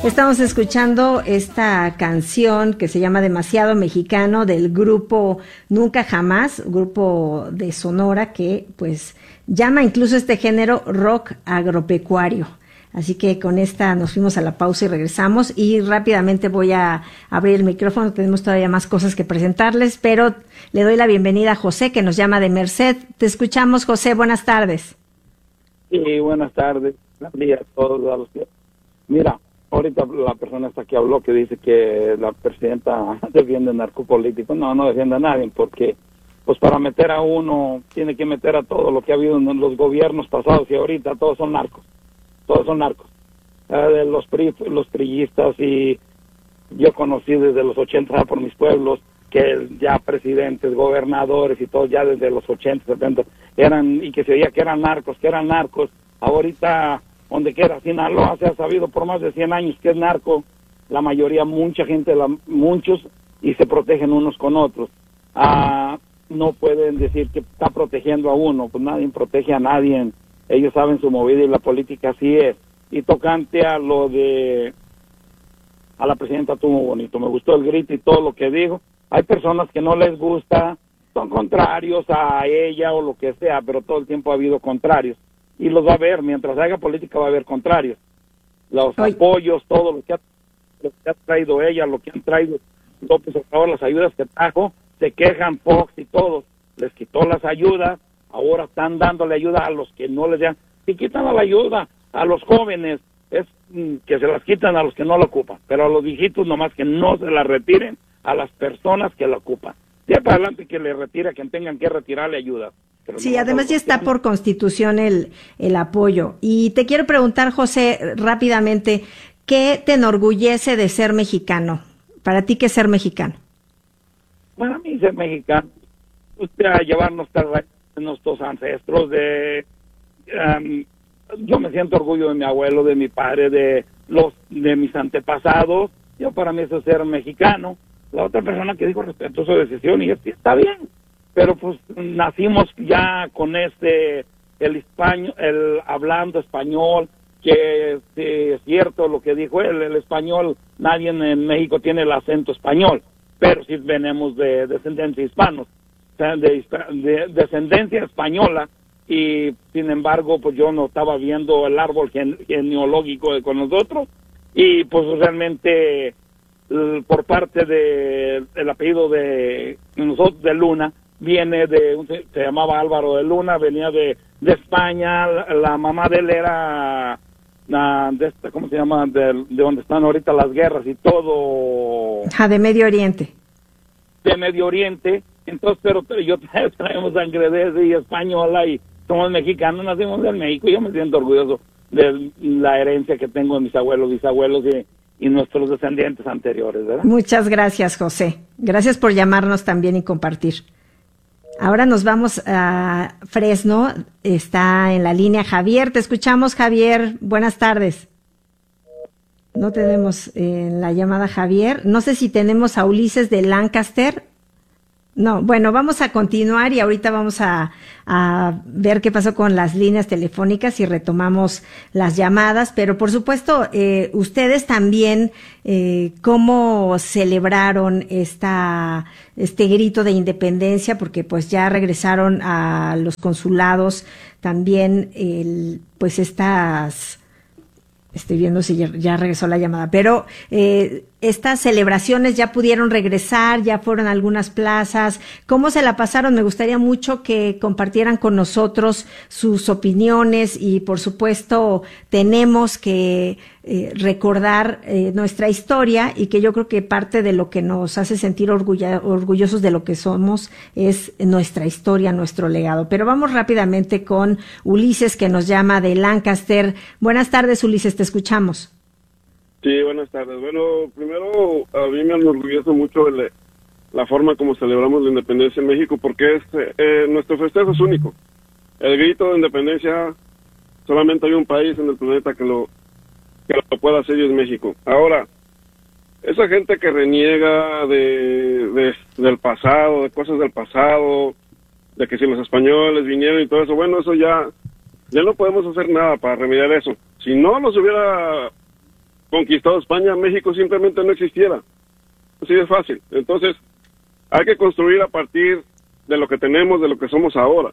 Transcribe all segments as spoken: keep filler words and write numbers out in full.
Estamos escuchando esta canción que se llama Demasiado Mexicano del grupo Nunca Jamás, grupo de Sonora que pues llama incluso este género rock agropecuario. Así que con esta nos fuimos a la pausa y regresamos y rápidamente voy a abrir el micrófono, tenemos todavía más cosas que presentarles, pero le doy la bienvenida a José que nos llama de Merced. Te escuchamos, José, buenas tardes. Sí, buenas tardes, buenos días a todos a los que... Mira, ahorita la persona esta que habló que dice que la presidenta defiende narcopolíticos, no, no defiende a nadie, porque pues para meter a uno tiene que meter a todo lo que ha habido en los gobiernos pasados y ahorita todos son narcos, todos son narcos, eh, de los pri, los priistas, y yo conocí desde los ochenta por mis pueblos que ya presidentes, gobernadores y todos ya desde los ochenta, setenta eran, y que se veía que eran narcos, que eran narcos, ahorita donde quiera, Sinaloa se ha sabido por más de cien años que es narco, la mayoría, mucha gente, la, muchos, y se protegen unos con otros. Ah, no pueden decir que está protegiendo a uno, pues nadie protege a nadie, ellos saben su movida y la política así es. Y tocante a lo de, a la presidenta estuvo muy bonito, me gustó el grito y todo lo que dijo. Hay personas que no les gusta, son contrarios a ella o lo que sea, pero todo el tiempo ha habido contrarios. Y los va a haber, mientras haga política va a haber contrarios. Los Ay. apoyos, todo lo que, ha, lo que ha traído ella, lo que han traído López Obrador, las ayudas que trajo, se quejan Fox y todos, les quitó las ayudas, ahora están dándole ayuda a los que no les dan, y quitan la ayuda a los jóvenes, es mm, que se las quitan a los que no la ocupan, pero a los viejitos nomás que no se la retiren a las personas que la ocupan. De para adelante que le retire, que tengan que retirarle ayuda. Pero sí, no además ya está por constitución el, el apoyo. Y te quiero preguntar, José, rápidamente, ¿qué te enorgullece de ser mexicano? Para ti, ¿qué es ser mexicano? Para mí ser mexicano, usted a llevar nuestras nuestros ancestros, de um, yo me siento orgullo de mi abuelo, de mi padre, de los de mis antepasados. Yo para mí eso es ser mexicano. La otra persona que dijo respeto su decisión y está bien, pero pues nacimos ya con este el español, el hablando español, que sí, es cierto lo que dijo él, el español, nadie en México tiene el acento español, pero sí venimos de descendencia hispanos, de, de descendencia española, y sin embargo pues yo no estaba viendo el árbol gen, genealógico de, con nosotros, y pues realmente por parte de el apellido de nosotros de Luna viene de un, se llamaba Álvaro de Luna, venía de, de España, la, la mamá de él era la, de esta, ¿cómo se llama? De, de donde están ahorita las guerras y todo. Ah, de Medio Oriente. De Medio Oriente, entonces, pero, pero yo traemos sangre de ese y española y somos mexicanos, nacimos en México, y yo me siento orgulloso de la herencia que tengo de mis abuelos, bisabuelos y y nuestros descendientes anteriores, ¿verdad? Muchas gracias, José. Gracias por llamarnos también y compartir. Ahora nos vamos a Fresno. Está en la línea Javier. Te escuchamos, Javier. Buenas tardes. No tenemos en la llamada Javier. No sé si tenemos a Ulises de Lancaster. No, bueno, vamos a continuar y ahorita vamos a, a ver qué pasó con las líneas telefónicas y retomamos las llamadas, pero por supuesto, eh, ustedes también, eh, cómo celebraron esta, este grito de independencia, porque pues ya regresaron a los consulados también, el, pues estas... Estoy viendo si ya, ya regresó la llamada, pero eh, estas celebraciones ya pudieron regresar, ya fueron a algunas plazas. ¿Cómo se la pasaron? Me gustaría mucho que compartieran con nosotros sus opiniones y, por supuesto, tenemos que eh, recordar eh, nuestra historia y que yo creo que parte de lo que nos hace sentir orgulla, orgullosos de lo que somos es nuestra historia, nuestro legado. Pero vamos rápidamente con Ulises, que nos llama de Lancaster. Buenas tardes, Ulises, te escuchamos. Sí, buenas tardes. Bueno, primero a mí me enorgullece mucho el, la forma como celebramos la independencia en México, porque es, eh, nuestro festejo es único. El grito de independencia, solamente hay un país en el planeta que lo, que lo pueda hacer, y es México. Ahora, esa gente que reniega de, de del pasado, de cosas del pasado, de que si los españoles vinieron y todo eso, bueno, eso ya, ya no podemos hacer nada para remediar eso. Si no los hubiera conquistado España, México simplemente no existiera. Así de fácil. Entonces, hay que construir a partir de lo que tenemos, de lo que somos ahora.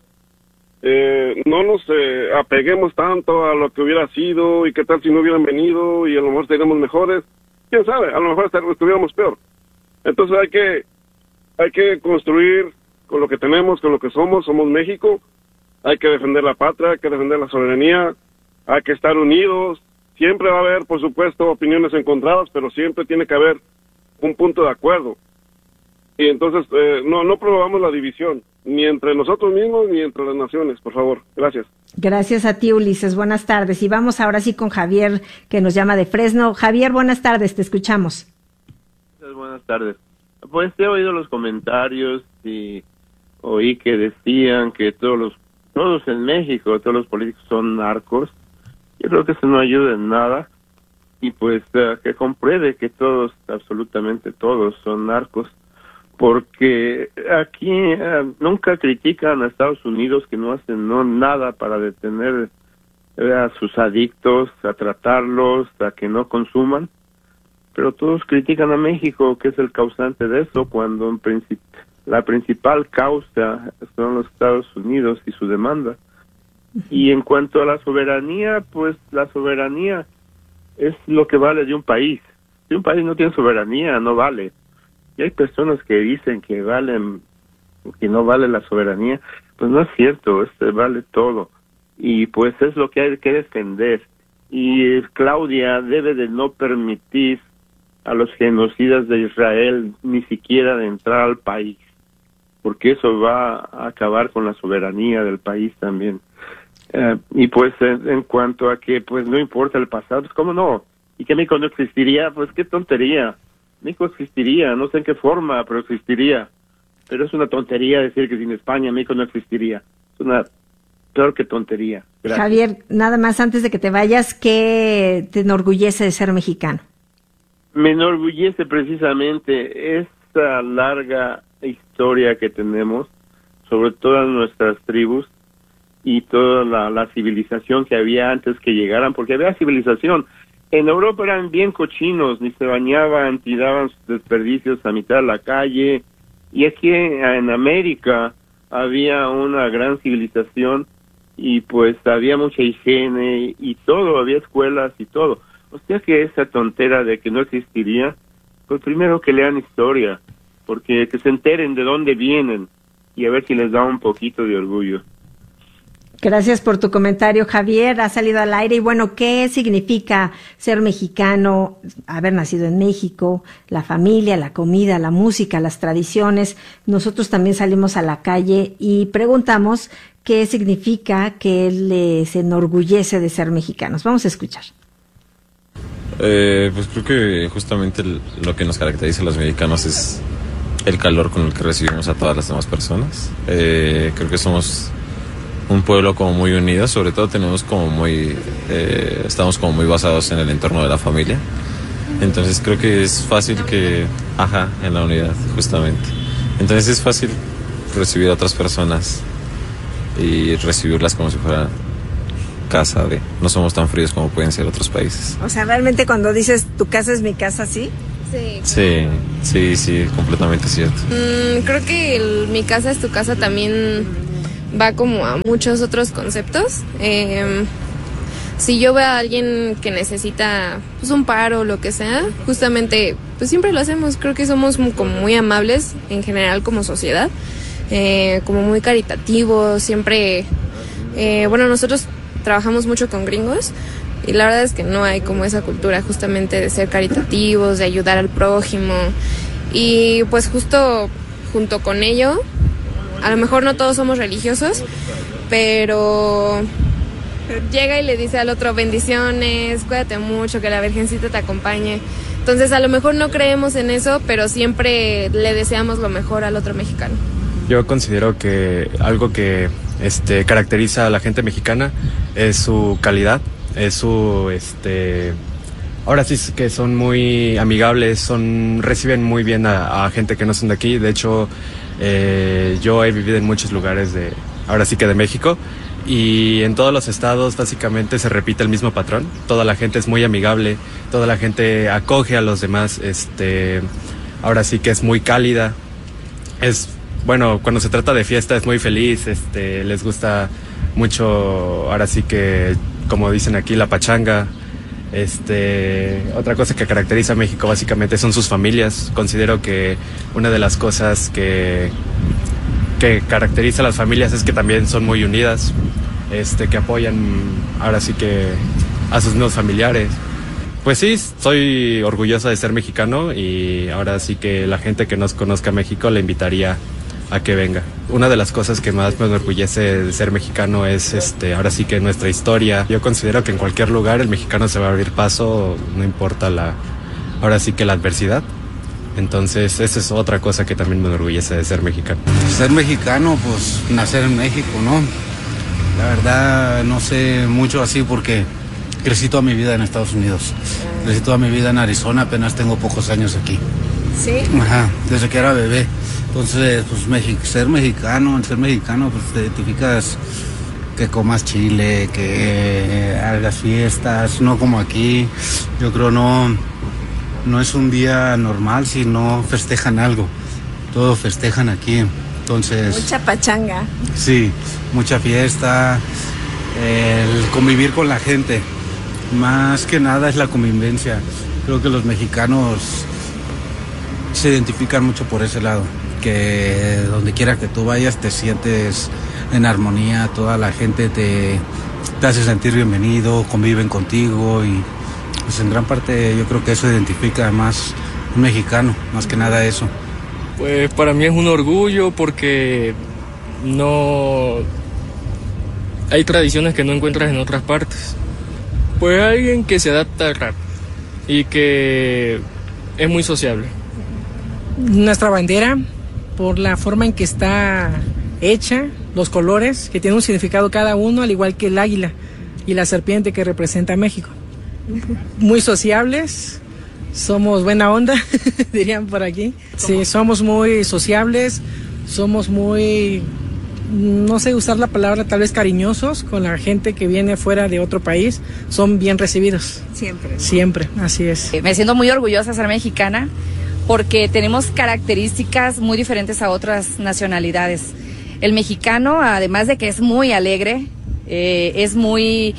Eh, no nos eh, apeguemos tanto a lo que hubiera sido y qué tal si no hubieran venido y a lo mejor seríamos mejores. Quién sabe, a lo mejor estuviéramos peor. Entonces hay que hay que construir con lo que tenemos, con lo que somos. Somos México. Hay que defender la patria, hay que defender la soberanía, hay que estar unidos. Siempre va a haber, por supuesto, opiniones encontradas, pero siempre tiene que haber un punto de acuerdo. Y entonces eh, no no promovamos la división, ni entre nosotros mismos ni entre las naciones, por favor. Gracias. Gracias a ti, Ulises. Buenas tardes. Y vamos ahora sí con Javier, que nos llama de Fresno. Javier, buenas tardes, te escuchamos. Buenas tardes. Pues he oído los comentarios y oí que decían que todos los todos en México, todos los políticos son narcos. Yo creo que eso no ayuda en nada. Y pues uh, que compruebe que todos, absolutamente todos, son narcos. Porque aquí uh, nunca critican a Estados Unidos, que no hacen no nada para detener uh, a sus adictos, a tratarlos, a que no consuman. Pero todos critican a México, que es el causante de eso, cuando en princip la principal causa son los Estados Unidos y su demanda. Y en cuanto a la soberanía, pues la soberanía es lo que vale de un país. Si un país no tiene soberanía, no vale. Y hay personas que dicen que valen, que no vale la soberanía. Pues no es cierto, este vale todo. Y pues es lo que hay que defender. Y Claudia debe de no permitir a los genocidas de Israel ni siquiera de entrar al país, porque eso va a acabar con la soberanía del país también. Uh, y pues en, en cuanto a que pues no importa el pasado, pues cómo no, y que México no existiría, pues qué tontería. México existiría, no sé en qué forma, pero existiría. Pero es una tontería decir que sin España México no existiría. Es una peor que tontería. Gracias. Javier, nada más antes de que te vayas, ¿qué te enorgullece de ser mexicano? Me enorgullece precisamente esta larga historia que tenemos sobre todas nuestras tribus y toda la, la civilización que había antes que llegaran, porque había civilización. En Europa eran bien cochinos, ni se bañaban, tiraban sus desperdicios a mitad de la calle, y aquí en América había una gran civilización y pues había mucha higiene y todo, había escuelas y todo. O sea que esa tontera de que no existiría, pues primero que lean historia, porque que se enteren de dónde vienen y a ver si les da un poquito de orgullo. Gracias por tu comentario, Javier. Ha salido al aire y bueno, ¿qué significa ser mexicano, haber nacido en México, la familia, la comida, la música, las tradiciones? Nosotros también salimos a la calle y preguntamos qué significa que les enorgullece de ser mexicanos. Vamos a escuchar. Eh, pues creo que justamente el, lo que nos caracteriza a los mexicanos es el calor con el que recibimos a todas las demás personas. Eh, creo que somos un pueblo como muy unido, sobre todo tenemos como muy, eh, estamos como muy basados en el entorno de la familia. Entonces creo que es fácil que, ajá, en la unidad, justamente. Entonces es fácil recibir a otras personas y recibirlas como si fueran casa de, no somos tan fríos como pueden ser otros países. O sea, realmente cuando dices tu casa es mi casa, ¿sí? Sí. Sí, sí, sí, completamente cierto. Mm, creo que el, mi casa es tu casa también va como a muchos otros conceptos. Eh, si yo veo a alguien que necesita pues un paro o lo que sea, justamente pues siempre lo hacemos. Creo que somos muy, como muy amables en general como sociedad, eh, como muy caritativos, siempre, eh, bueno, nosotros trabajamos mucho con gringos y la verdad es que no hay como esa cultura justamente de ser caritativos, de ayudar al prójimo y pues justo junto con ello, a lo mejor no todos somos religiosos, pero llega y le dice al otro bendiciones, cuídate mucho, que la Virgencita te acompañe. Entonces a lo mejor no creemos en eso, pero siempre le deseamos lo mejor al otro mexicano. Yo considero que algo que este, caracteriza a la gente mexicana es su calidad, es su, este, ahora sí que son muy amigables, son, reciben muy bien a, a gente que no son de aquí. De hecho, eh, yo he vivido en muchos lugares de, ahora sí que de México, y en todos los estados básicamente se repite el mismo patrón. Toda la gente es muy amigable, toda la gente acoge a los demás, este, ahora sí que es muy cálida. Es, bueno, cuando se trata de fiesta es muy feliz, este, les gusta mucho, ahora sí que, como dicen aquí, la pachanga. Este, otra cosa que caracteriza a México básicamente son sus familias. Considero que una de las cosas que, que caracteriza a las familias es que también son muy unidas, este, que apoyan ahora sí que a sus nuevos familiares. Pues sí, soy orgulloso de ser mexicano y ahora sí que la gente que nos conozca México le invitaría a que venga. Una de las cosas que más me enorgullece de ser mexicano es este, ahora sí que nuestra historia. Yo considero que en cualquier lugar el mexicano se va a abrir paso, no importa la, ahora sí que la adversidad. Entonces, esa es otra cosa que también me enorgullece de ser mexicano. Ser mexicano, pues nacer en México, ¿no? La verdad no sé mucho así porque crecí toda mi vida en Estados Unidos. Crecí toda mi vida en Arizona, apenas tengo pocos años aquí. ¿Sí? Ajá, desde que era bebé. Entonces, pues Mexi- ser mexicano, al ser mexicano, pues te identificas que comas chile, que hagas fiestas, no como aquí. Yo creo no, no es un día normal si no festejan algo. Todos festejan aquí. Entonces, Mucha pachanga. sí, mucha fiesta, el convivir con la gente. Más que nada es la convivencia. Creo que los mexicanos se identifican mucho por ese lado, que donde quiera que tú vayas te sientes en armonía, toda la gente te, te hace sentir bienvenido, conviven contigo y pues en gran parte yo creo que eso identifica más un mexicano, más que nada eso. Pues para mí es un orgullo porque no hay tradiciones que no encuentras en otras partes. Pues alguien que se adapta rápido y que es muy sociable. Nuestra bandera, por la forma en que está hecha, los colores, que tiene un significado cada uno, al igual que el águila y la serpiente que representa a México. Muy sociables, somos buena onda, dirían por aquí. Sí, somos muy sociables, somos muy, no sé usar la palabra, tal vez cariñosos con la gente que viene fuera de otro país, son bien recibidos. Siempre. Siempre, así es. Me siento muy orgullosa de ser mexicana porque tenemos características muy diferentes a otras nacionalidades. El mexicano, además de que es muy alegre, eh, es muy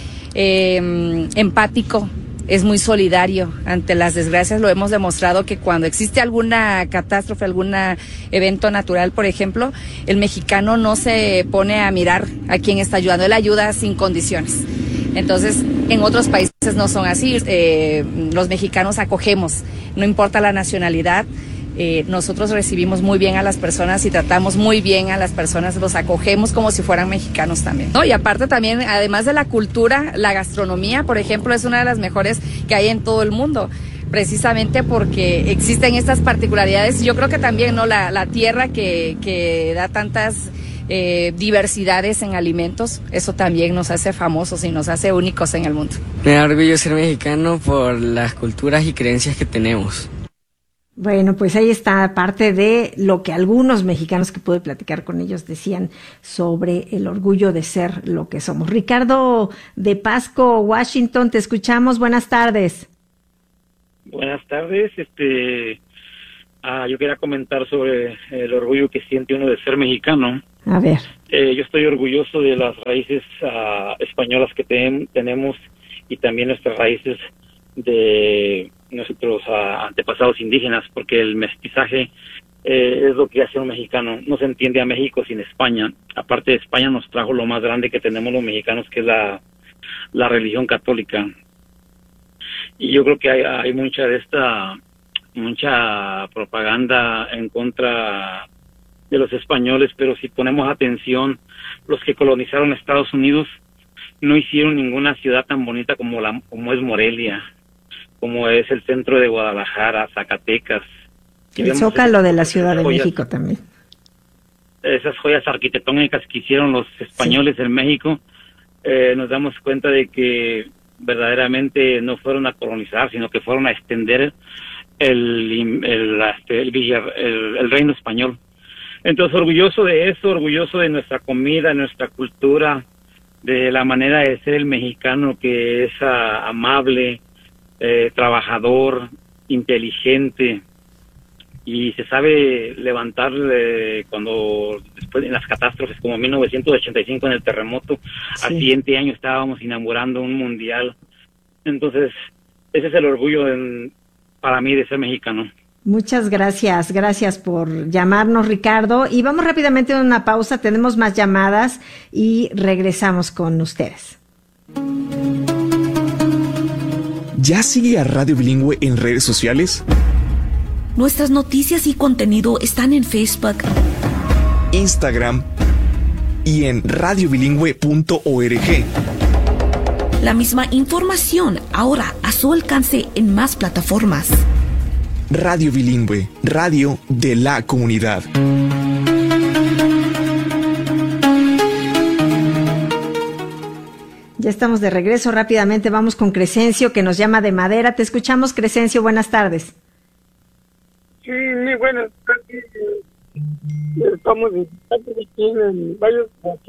eh, empático, es muy solidario ante las desgracias. Lo hemos demostrado que cuando existe alguna catástrofe, algún evento natural, por ejemplo, el mexicano no se pone a mirar a quién está ayudando, él ayuda sin condiciones. Entonces, en otros países no son así. Eh, los mexicanos acogemos, no importa la nacionalidad. Eh, nosotros recibimos muy bien a las personas y tratamos muy bien a las personas, los acogemos como si fueran mexicanos también, ¿no? Y aparte también, además de la cultura, la gastronomía, por ejemplo, es una de las mejores que hay en todo el mundo, precisamente porque existen estas particularidades. Yo creo que también, ¿no? La, la tierra que, que da tantas eh, diversidades en alimentos, eso también nos hace famosos y nos hace únicos en el mundo. Me da orgullo ser mexicano por las culturas y creencias que tenemos. Bueno, pues ahí está parte de lo que algunos mexicanos que pude platicar con ellos decían sobre el orgullo de ser lo que somos. Ricardo de Pasco, Washington, te escuchamos. Buenas tardes. Buenas tardes. Este, ah, yo quería comentar sobre el orgullo que siente uno de ser mexicano. A ver. Eh, yo estoy orgulloso de las raíces uh, españolas que ten, tenemos y también nuestras raíces de nuestros uh, antepasados indígenas, porque el mestizaje eh, es lo que hace un mexicano. No se entiende a México sin España. Aparte de España nos trajo lo más grande que tenemos los mexicanos, que es la, la religión católica. Y yo creo que hay, hay mucha de esta, mucha propaganda en contra de los españoles, pero si ponemos atención, los que colonizaron Estados Unidos no hicieron ninguna ciudad tan bonita como la como es Morelia, como es el centro de Guadalajara, Zacatecas. El Zócalo de la Ciudad de México también. Esas joyas arquitectónicas que hicieron los españoles en México, eh, nos damos cuenta de que verdaderamente no fueron a colonizar, sino que fueron a extender el, el, el, el, el reino español. Entonces, orgulloso de eso, orgulloso de nuestra comida, nuestra cultura, de la manera de ser el mexicano, que es uh, amable, eh, trabajador, inteligente, y se sabe levantar eh, cuando después en las catástrofes, como en mil novecientos ochenta y cinco en el terremoto. Sí. Al siguiente año estábamos inaugurando un mundial. Entonces ese es el orgullo en, para mí de ser mexicano. Muchas gracias, gracias por llamarnos, Ricardo. Y vamos rápidamente a una pausa, tenemos más llamadas y regresamos con ustedes. ¿Ya sigue a Radio Bilingüe en redes sociales? Nuestras noticias y contenido están en Facebook, Instagram y en radio bilingüe punto org. La misma información ahora a su alcance en más plataformas. Radio Bilingüe, radio de la comunidad. Ya estamos de regreso, rápidamente vamos con Crescencio, que nos llama de Madera. Te escuchamos, Crescencio, buenas tardes. Sí, muy buenas tardes. Estamos aquí en varios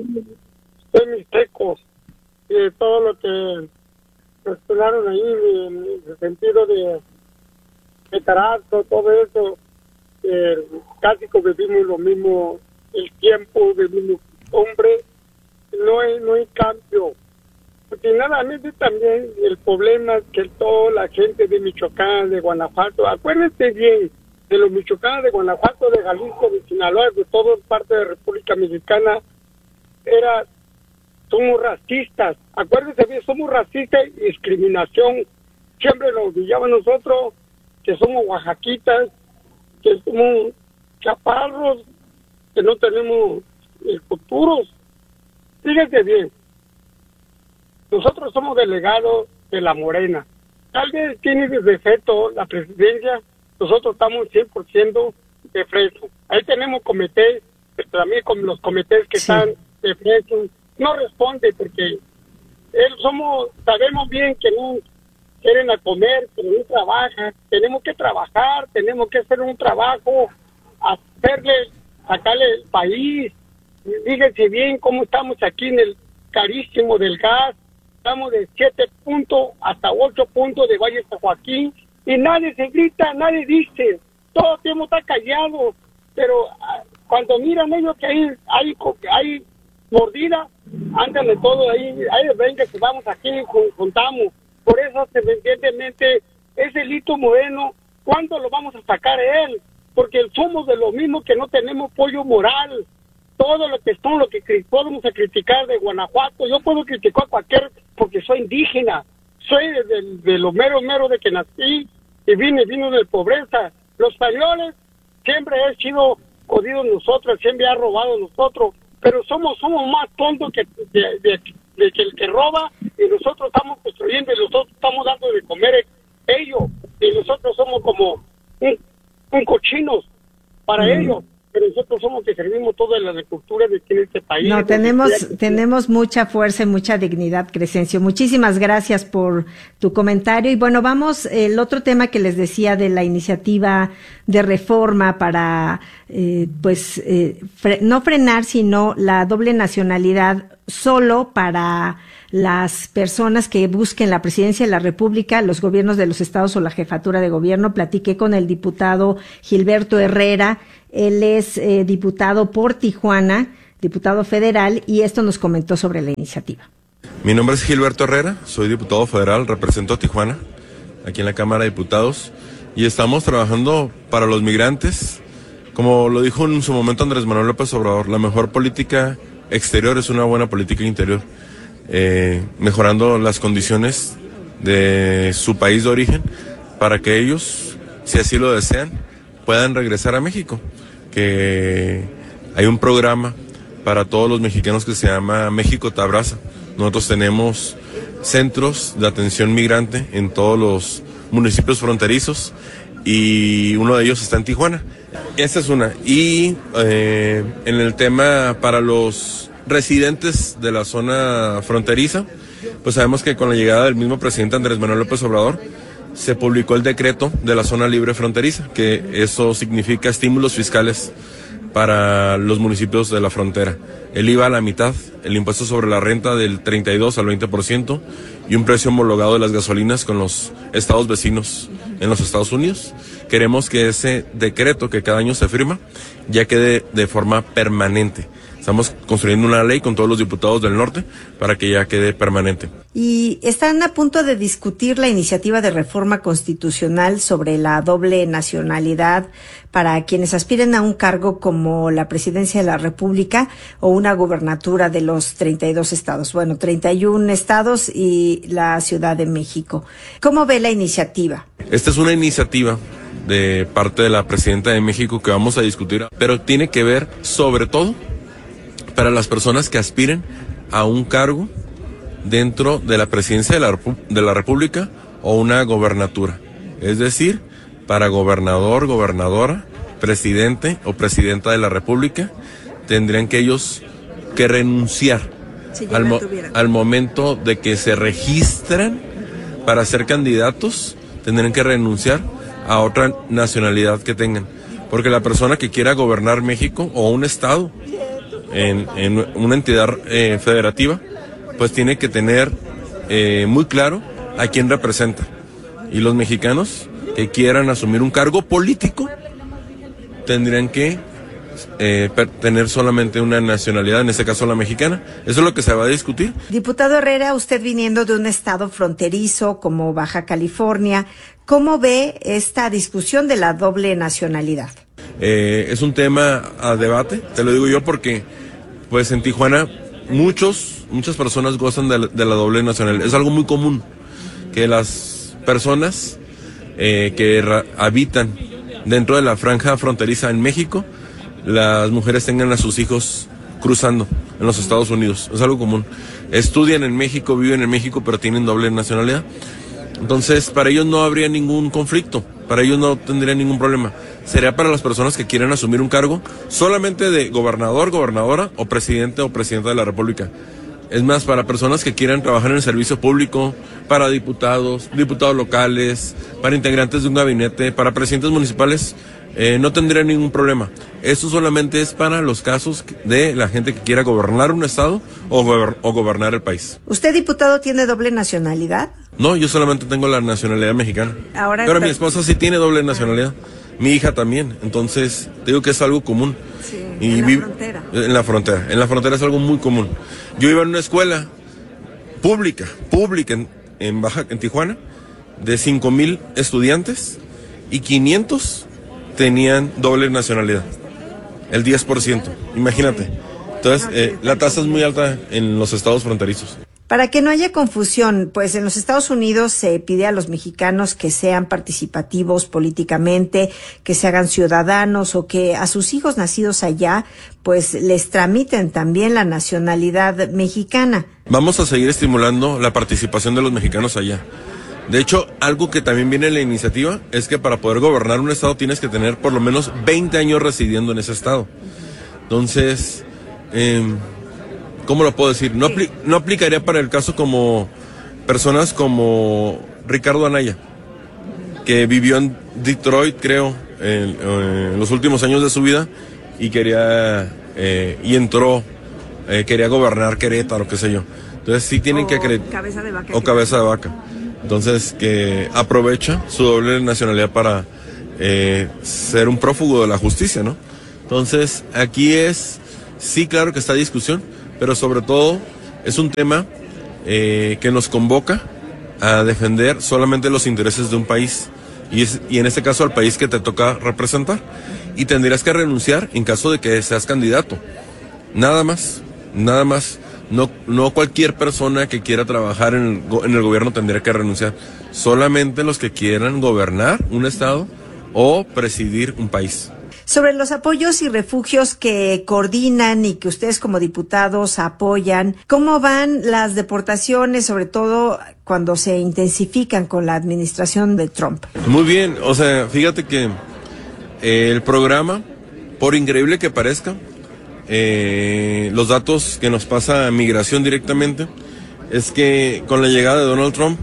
mixtecos, y todo lo que explicaron ahí en el sentido de de carácter, todo eso, eh, casi que vivimos lo mismo, el tiempo del mismo hombre, no hay, no hay cambio. Porque nada, a mí también el problema es que toda la gente de Michoacán, de Guanajuato, acuérdense bien, de los michoacanos de Guanajuato, de Jalisco, de Sinaloa, de toda parte de República Mexicana, era, somos racistas, acuérdense bien, somos racistas y discriminación, siempre nos humillaban nosotros, que somos oaxaquitas, que somos chaparros, que no tenemos eh, futuros. Fíjense bien, nosotros somos delegados de la Morena. Tal vez tiene de defecto la presidencia, nosotros estamos cien por ciento de Fresno. Ahí tenemos comités, pero también con los comités que sí. están de Fresno, no responde porque él somos, sabemos bien que no quieren a comer, pero no trabajan. Tenemos que trabajar, tenemos que hacer un trabajo, hacerle, sacarle el país. Fíjense bien cómo estamos aquí en el carísimo del gas. Estamos de siete puntos hasta ocho puntos de Valle San Joaquín y nadie se grita, nadie dice. Todo el tiempo está callado, pero cuando miran ellos que hay, hay, hay mordida, andan de todo ahí, ahí venga que vamos aquí, juntamos. Por eso, evidentemente, ese Lito Moreno, ¿cuándo lo vamos a sacar a él? Porque somos de lo mismo que no tenemos apoyo moral. Todo lo que son, lo que podemos criticar de Guanajuato, yo puedo criticar a cualquier, porque soy indígena, soy de, de, de lo mero, mero de que nací y vine, vino de pobreza. Los españoles siempre han sido jodidos nosotros, siempre han robado nosotros, pero somos somos más tontos que de, de, de que el que roba, y nosotros estamos construyendo y nosotros estamos dando de comer ellos, y nosotros somos como un, un cochinos para mm. ellos, pero nosotros somos que servimos toda la agricultura de aquí en este país. No, tenemos tenemos mucha fuerza y mucha dignidad, Crescencio. Muchísimas gracias por tu comentario. Y bueno, vamos, el otro tema que les decía de la iniciativa de reforma para, eh, pues, eh, fre- no frenar, sino la doble nacionalidad solo para las personas que busquen la presidencia de la República, los gobiernos de los estados o la jefatura de gobierno. Platiqué con el diputado Gilberto Herrera. Él es eh, diputado por Tijuana, diputado federal, y esto nos comentó sobre la iniciativa. Mi nombre es Gilberto Herrera, soy diputado federal, represento a Tijuana, aquí en la Cámara de Diputados, y estamos trabajando para los migrantes. Como lo dijo en su momento Andrés Manuel López Obrador, la mejor política exterior es una buena política interior, eh, mejorando las condiciones de su país de origen para que ellos, si así lo desean, puedan regresar a México. Que hay un programa para todos los mexicanos que se llama México Te Abraza. Nosotros tenemos centros de atención migrante en todos los municipios fronterizos y uno de ellos está en Tijuana. Esta es una. Y eh, en el tema para los residentes de la zona fronteriza, pues sabemos que con la llegada del mismo presidente Andrés Manuel López Obrador, se publicó el decreto de la zona libre fronteriza, que eso significa estímulos fiscales para los municipios de la frontera. El I V A a la mitad, el impuesto sobre la renta del treinta y dos al veinte por ciento y un precio homologado de las gasolinas con los estados vecinos en los Estados Unidos. Queremos que ese decreto que cada año se firma ya quede de forma permanente. Estamos construyendo una ley con todos los diputados del norte para que ya quede permanente. Y están a punto de discutir la iniciativa de reforma constitucional sobre la doble nacionalidad para quienes aspiren a un cargo como la presidencia de la República o una gubernatura de los treinta y dos estados. Bueno, treinta y uno estados y la Ciudad de México. ¿Cómo ve la iniciativa? Esta es una iniciativa de parte de la presidenta de México que vamos a discutir, pero tiene que ver sobre todo para las personas que aspiren a un cargo dentro de la presidencia de la, de la República o una gobernatura. Es decir, para gobernador, gobernadora, presidente o presidenta de la República, tendrían que ellos que renunciar si al, mo al momento de que se registran para ser candidatos, tendrían que renunciar a otra nacionalidad que tengan. Porque la persona que quiera gobernar México o un estado en, en una entidad eh, federativa, pues tiene que tener eh, muy claro a quién representa. Y los mexicanos que quieran asumir un cargo político tendrían que eh, tener solamente una nacionalidad, en este caso la mexicana. Eso es lo que se va a discutir. Diputado Herrera, usted viniendo de un estado fronterizo como Baja California, ¿cómo ve esta discusión de la doble nacionalidad? Eh, es un tema a debate, te lo digo yo porque pues en Tijuana muchos, muchas personas gozan de la, de la doble nacionalidad. Es algo muy común que las personas eh, que habitan dentro de la franja fronteriza en México, las mujeres tengan a sus hijos cruzando en los Estados Unidos. Es algo común. Estudian en México, viven en México, pero tienen doble nacionalidad. Entonces, para ellos no habría ningún conflicto, para ellos no tendría ningún problema. Sería para las personas que quieran asumir un cargo solamente de gobernador, gobernadora o presidente o presidenta de la República. Es más, para personas que quieran trabajar en el servicio público, para diputados, diputados locales, para integrantes de un gabinete, para presidentes municipales, eh, no tendría ningún problema. Eso solamente es para los casos de la gente que quiera gobernar un estado o, gober o gobernar el país. ¿Usted, diputado, tiene doble nacionalidad? No, yo solamente tengo la nacionalidad mexicana. Ahora pero mi esposa sí tiene doble nacionalidad. Mi hija también. Entonces, digo que es algo común. Sí, y en la frontera. En la frontera. En la frontera es algo muy común. Yo iba en una escuela pública, pública en, en Baja, en Tijuana, de cinco mil estudiantes y quinientos tenían doble nacionalidad. El diez por ciento. Imagínate. Entonces, eh, la tasa es muy alta en los estados fronterizos. Para que no haya confusión, pues en los Estados Unidos se pide a los mexicanos que sean participativos políticamente, que se hagan ciudadanos o que a sus hijos nacidos allá, pues les tramiten también la nacionalidad mexicana. Vamos a seguir estimulando la participación de los mexicanos allá. De hecho, algo que también viene en la iniciativa es que para poder gobernar un estado tienes que tener por lo menos veinte años residiendo en ese estado. Entonces, eh, ¿cómo lo puedo decir? No, apli no aplicaría para el caso como personas como Ricardo Anaya, que vivió en Detroit, creo, en, en los últimos años de su vida y quería, eh, y entró, eh, quería gobernar Querétaro, qué sé yo. Entonces sí tienen o que acreditar. Cabeza de vaca. O cabeza de vaca. Entonces que aprovecha su doble nacionalidad para eh, ser un prófugo de la justicia, ¿no? Entonces aquí es, sí, claro que está discusión, pero sobre todo es un tema eh, que nos convoca a defender solamente los intereses de un país y, es, y en este caso al país que te toca representar, y tendrías que renunciar en caso de que seas candidato, nada más, nada más. No, no cualquier persona que quiera trabajar en el, en el gobierno tendría que renunciar, solamente los que quieran gobernar un estado o presidir un país. Sobre los apoyos y refugios que coordinan y que ustedes como diputados apoyan, ¿cómo van las deportaciones, sobre todo cuando se intensifican con la administración de Trump? Muy bien, o sea, fíjate que eh, el programa, por increíble que parezca, eh, los datos que nos pasa Migración directamente, es que con la llegada de Donald Trump,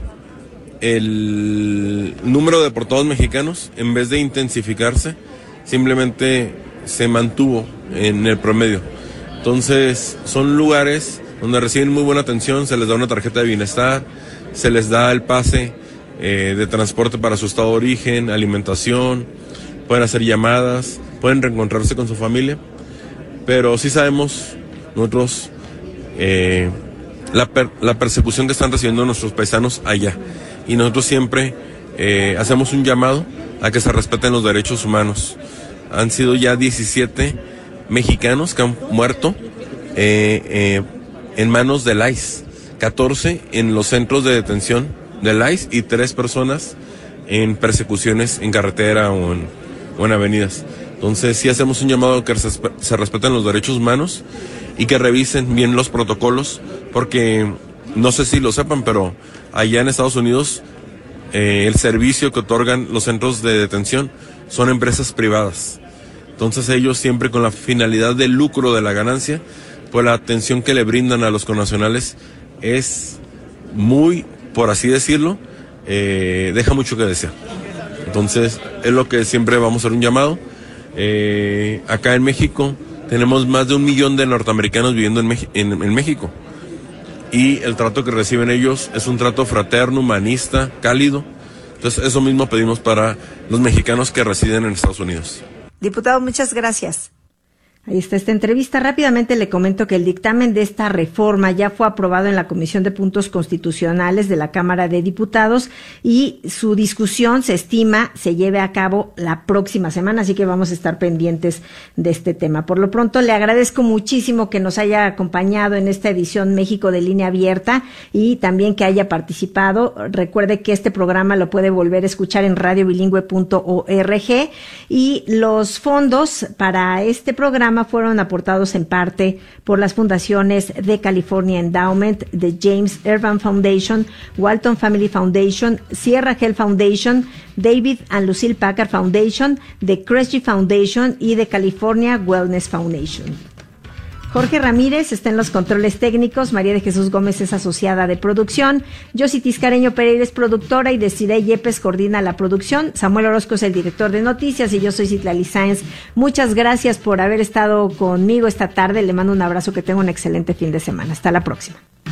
el número de deportados mexicanos, en vez de intensificarse, simplemente se mantuvo en el promedio. Entonces, son lugares donde reciben muy buena atención, se les da una tarjeta de bienestar, se les da el pase eh, de transporte para su estado de origen, alimentación, pueden hacer llamadas, pueden reencontrarse con su familia, pero sí sabemos nosotros eh, la, per, la persecución que están recibiendo nuestros paisanos allá, y nosotros siempre eh, hacemos un llamado a que se respeten los derechos humanos. Han sido ya diecisiete mexicanos que han muerto eh, eh, en manos del I C E, catorce en los centros de detención del I C E y tres personas en persecuciones en carretera o en, o en avenidas. Entonces sí hacemos un llamado a que se, se respeten los derechos humanos y que revisen bien los protocolos, porque no sé si lo sepan, pero allá en Estados Unidos eh, el servicio que otorgan los centros de detención son empresas privadas. Entonces ellos siempre con la finalidad de lucro de la ganancia, pues la atención que le brindan a los connacionales es muy, por así decirlo, eh, deja mucho que desear. Entonces es lo que siempre vamos a hacer un llamado. Eh, acá en México tenemos más de un millón de norteamericanos viviendo en, Mex- en, en México, y el trato que reciben ellos es un trato fraterno, humanista, cálido. Entonces eso mismo pedimos para los mexicanos que residen en Estados Unidos. Diputado, muchas gracias. Ahí está esta entrevista. Rápidamente le comento que el dictamen de esta reforma ya fue aprobado en la Comisión de Puntos Constitucionales de la Cámara de Diputados y su discusión se estima se lleve a cabo la próxima semana, así que vamos a estar pendientes de este tema. Por lo pronto, le agradezco muchísimo que nos haya acompañado en esta edición México de Línea Abierta y también que haya participado. Recuerde que este programa lo puede volver a escuchar en radio bilingüe punto org, y los fondos para este programa fueron aportados en parte por las fundaciones de California Endowment, de James Irvine Foundation, Walton Family Foundation, Sierra Health Foundation, David and Lucille Packard Foundation, de Kresge Foundation y de California Wellness Foundation. Jorge Ramírez está en los controles técnicos, María de Jesús Gómez es asociada de producción, Yossi Tiscareño Pereira es productora y Desiree Yepes coordina la producción, Samuel Orozco es el director de noticias y yo soy Citlali Sáenz. Muchas gracias por haber estado conmigo esta tarde, le mando un abrazo, que tenga un excelente fin de semana. Hasta la próxima.